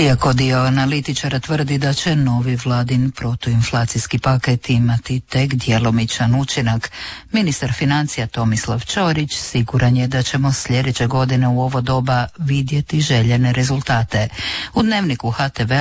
Iako dio analitičara tvrdi da će novi vladin protuinflacijski paket imati tek djelomičan učinak, ministar financija Tomislav Ćorić siguran je da ćemo sljedeće godine u ovo doba vidjeti željene rezultate. U Dnevniku HTV